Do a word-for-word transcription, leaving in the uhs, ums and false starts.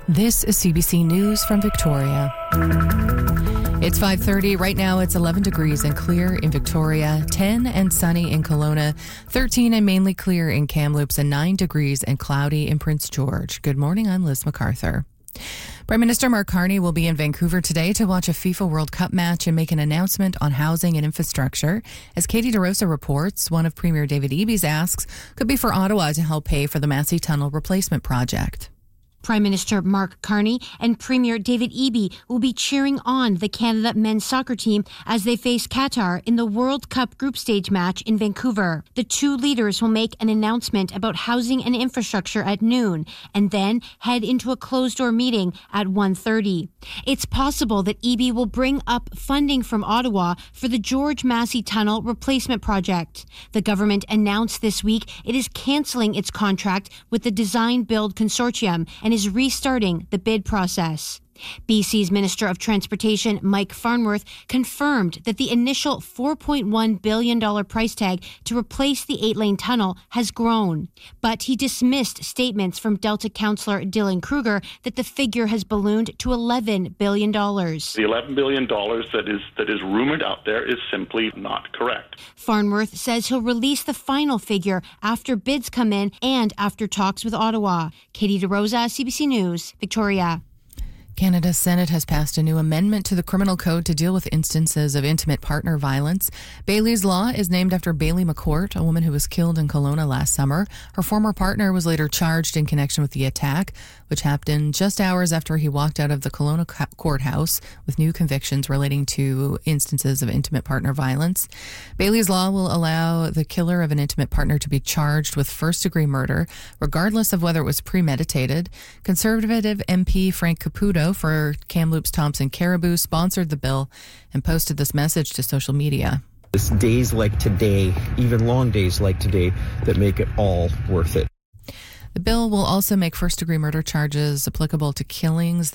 This is C B C News from Victoria. It's five thirty. Right now it's eleven degrees and clear in Victoria, ten and sunny in Kelowna, thirteen and mainly clear in Kamloops, and nine degrees and cloudy in Prince George. Good morning, I'm Liz MacArthur. Prime Minister Mark Carney will be in Vancouver today to watch a FIFA World Cup match and make an announcement on housing and infrastructure. As Katie DeRosa reports, one of Premier David Eby's asks could be for Ottawa to help pay for the Massey Tunnel replacement project. Prime Minister Mark Carney and Premier David Eby will be cheering on the Canada men's soccer team as they face Qatar in the World Cup group stage match in Vancouver. The two leaders will make an announcement about housing and infrastructure at noon and then head into a closed-door meeting at one thirty. It's possible that Eby will bring up funding from Ottawa for the George Massey Tunnel replacement project. The government announced this week it is cancelling its contract with the Design Build Consortium and is restarting the bid process. B C's Minister of Transportation, Mike Farnworth, confirmed that the initial four point one billion dollars price tag to replace the eight-lane tunnel has grown. But he dismissed statements from Delta councillor Dylan Kruger that the figure has ballooned to eleven billion dollars. The eleven billion dollars that is that is rumored out there is simply not correct. Farnworth says he'll release the final figure after bids come in and after talks with Ottawa. Katie DeRosa, C B C News, Victoria. Canada's Senate has passed a new amendment to the criminal code to deal with instances of intimate partner violence. Bailey's Law is named after Bailey McCourt, a woman who was killed in Kelowna last summer. Her former partner was later charged in connection with the attack, which happened just hours after he walked out of the Kelowna courthouse with new convictions relating to instances of intimate partner violence. Bailey's Law will allow the killer of an intimate partner to be charged with first-degree murder, regardless of whether it was premeditated. Conservative M P Frank Caputo for Kamloops Thompson Caribou sponsored the bill and posted this message to social media. It's days like today, even long days like today, that make it all worth it. The bill will also make first-degree murder charges applicable to killings that